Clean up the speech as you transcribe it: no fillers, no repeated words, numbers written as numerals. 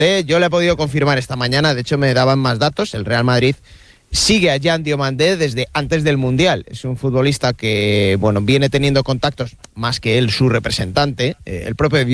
Yo le he podido confirmar esta mañana, de hecho me daban más datos. El Real Madrid sigue a Jan Diomandé desde antes del Mundial. Es un futbolista que, bueno, viene teniendo contactos, más que él, su representante, el propio